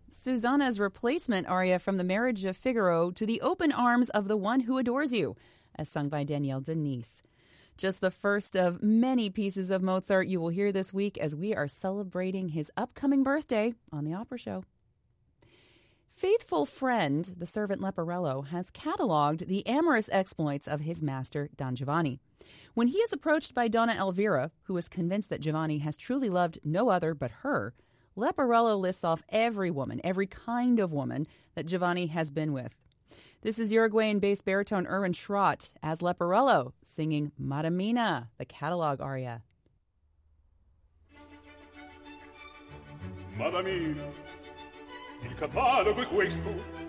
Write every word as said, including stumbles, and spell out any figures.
Susanna's replacement aria from The Marriage of Figaro to the open arms of the one who adores you, as sung by Danielle Denise. Just the first of many pieces of Mozart you will hear this week as we are celebrating his upcoming birthday on the Opera Show. Faithful friend, the servant Leporello, has cataloged the amorous exploits of his master, Don Giovanni. When he is approached by Donna Elvira, who is convinced that Giovanni has truly loved no other but her, Leporello lists off every woman, every kind of woman that Giovanni has been with. This is Uruguayan bass baritone Erwin Schrott as Leporello singing Madamina, the catalog aria. Madamina, il catalogo è questo,